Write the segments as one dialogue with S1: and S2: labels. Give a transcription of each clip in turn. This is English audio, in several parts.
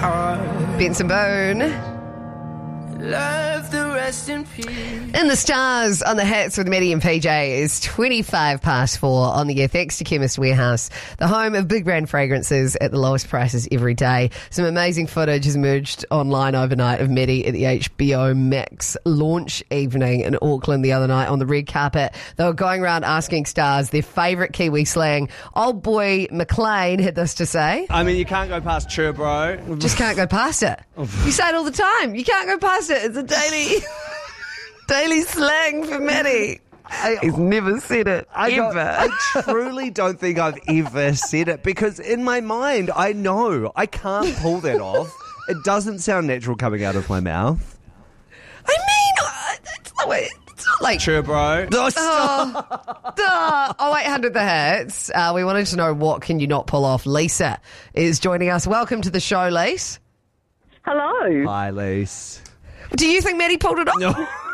S1: Benson Boone.
S2: Love the rest in peace.
S1: In the stars on the hits with Maddie and PJ is 4:25 on the FX to Chemist Warehouse, the home of big brand fragrances at the lowest prices every day. Some amazing footage has emerged online overnight of Maddie at the HBO Max launch evening in Auckland the other night on the red carpet. They were going around asking stars their favourite Kiwi slang. Old boy McLean had this to say.
S3: I mean, you can't go past chur, bro.
S1: Just can't go past it. You say it all the time. You can't go past it. It's a daily slang for Maddie. He's never said it, ever.
S3: I truly don't think I've ever said it because in my mind, I know I can't pull that off. It doesn't sound natural coming out of my mouth.
S1: I mean, it's not like...
S3: Chur, bro.
S1: Oh, 800 the hits. We wanted to know what can you not pull off. Lisa is joining us. Welcome to the show, Lise.
S4: Hello.
S3: Hi, Lise.
S1: Do you think Maddie pulled it off?
S3: No.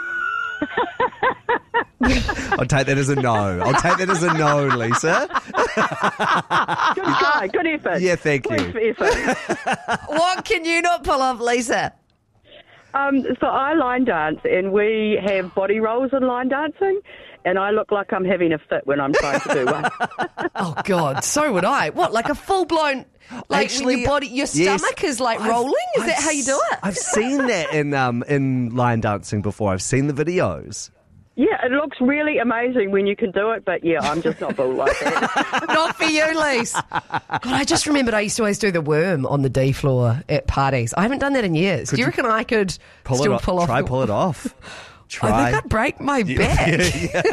S3: I'll take that as a no. Lisa.
S4: Good guy. Good effort.
S3: Yeah, thank you.
S4: Good effort.
S1: What can you not pull off, Lisa?
S4: So I line dance, and we have body rolls in line dancing, and I look like I'm having a fit when I'm trying to do one.
S1: Oh, God, so would I. What, like a full-blown... Like
S3: Actually,
S1: your stomach is like rolling? Is that how you do it?
S3: I've seen that in line dancing before. I've seen the videos.
S4: Yeah, it looks really amazing when you can do it, but yeah, I'm just not built like that.
S1: Not for you, Lise. God, I just remembered I used to always do the worm on the D floor at parties. I haven't done that in years. Do you reckon I could pull it off?
S3: Pull it off.
S1: I think I'd break my back.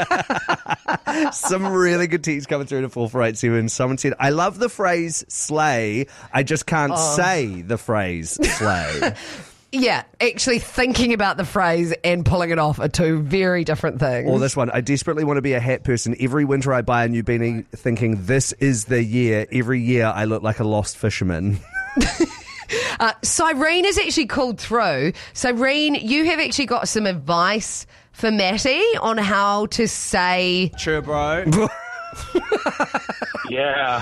S3: Some really good teas coming through to 4487. Someone said, I love the phrase slay. I just can't say the phrase slay.
S1: Yeah, actually thinking about the phrase and pulling it off are two very different things.
S3: Or this one, I desperately want to be a hat person. Every winter I buy a new beanie thinking this is the year. Every year I look like a lost fisherman.
S1: Cyrene is actually called through. Cyrene, you have actually got some advice for Matty on how to say...
S3: True, bro.
S5: Yeah.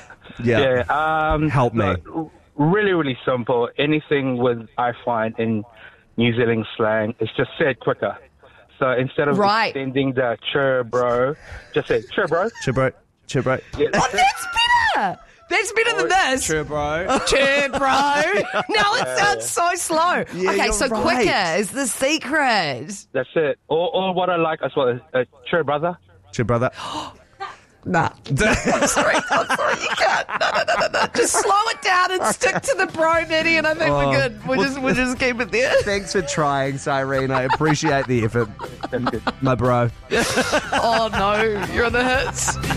S3: Help me.
S5: Really, really simple. Anything with, I find, in New Zealand slang, it's just said quicker. So instead of extending the chur, bro, just say chur, bro.
S3: Chur, bro. Chur, bro.
S5: Yeah,
S1: that's better. That's better than this.
S3: Chur, bro.
S1: Chur, bro. No, it sounds so slow.
S3: Yeah,
S1: okay, so
S3: right.
S1: quicker is the secret.
S5: That's it. Or what I like as well is chur, brother.
S3: Chur, brother.
S1: Nah. I'm sorry. You can't. No. Just slow it down and stick to the bro, Maddie, and I think we're good. We'll just keep it there.
S3: Thanks for trying, Cyrene. I appreciate the effort. My bro.
S1: Oh, no. You're on the hits.